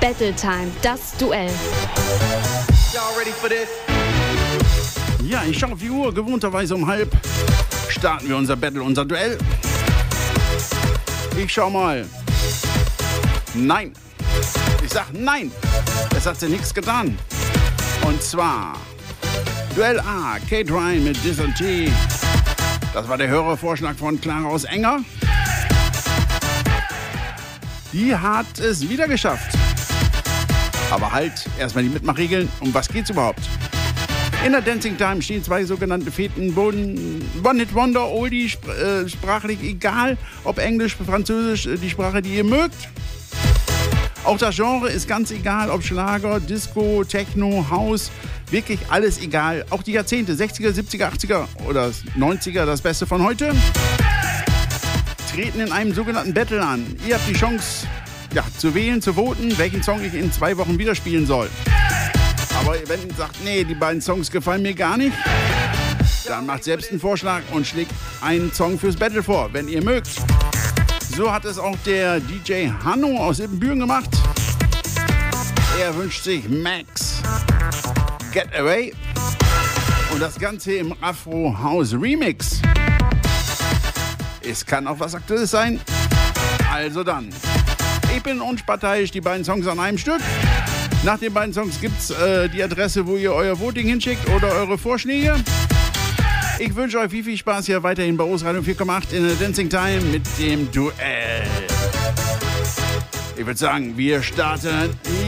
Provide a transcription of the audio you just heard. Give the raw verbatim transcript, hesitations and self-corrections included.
Battle Time, das Duell. Y'all ready for this? Ja, ich schaue auf die Uhr. Gewohnterweise um halb starten wir unser Battle, unser Duell. Ich schau mal. Nein. Ich sag nein. Es hat sie nichts getan. Und zwar Duell A, Kate Ryan mit Dis und T. Das war der Hörervorschlag von Clara aus Enger. Die hat es wieder geschafft. Aber halt, erstmal die Mitmachregeln. Um was geht's überhaupt? In der Dancing Time stehen zwei sogenannte Feten. One-Hit-Wonder, Oldie, sp- äh, sprachlich egal, ob Englisch, Französisch, äh, die Sprache, die ihr mögt. Auch das Genre ist ganz egal, ob Schlager, Disco, Techno, House, wirklich alles egal. Auch die Jahrzehnte, sechziger, siebziger, achtziger oder neunziger, das Beste von heute, treten in einem sogenannten Battle an. Ihr habt die Chance, ja, zu wählen, zu voten, welchen Song ich in zwei Wochen wieder spielen soll. Aber wenn ihr sagt, nee, die beiden Songs gefallen mir gar nicht, dann macht selbst einen Vorschlag und schlägt einen Song fürs Battle vor, wenn ihr mögt. So hat es auch der D J Hanno aus Ibbenbüren gemacht. Er wünscht sich Max Get Away und das Ganze im Afro House Remix. Es kann auch was Aktuelles sein. Also dann. Ich bin unparteiisch, die beiden Songs an einem Stück. Nach den beiden Songs gibt es äh, die Adresse, wo ihr euer Voting hinschickt oder eure Vorschläge. Ich wünsche euch viel, viel Spaß hier weiterhin bei Osradio vier Komma acht in der Dancing Time mit dem Duell. Ich würde sagen, wir starten